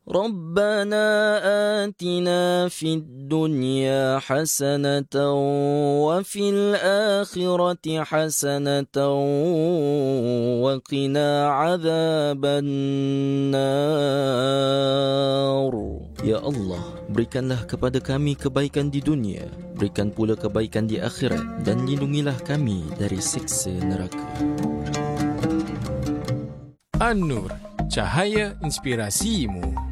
ربنا آتنا في الدنيا حسنة وفي الآخرة حسنة وقنا عذاب النار. Ya Allah, berikanlah kepada kami kebaikan di dunia, berikan pula kebaikan di akhirat, dan lindungilah kami dari siksa neraka. An-Nur, cahaya inspirasimu.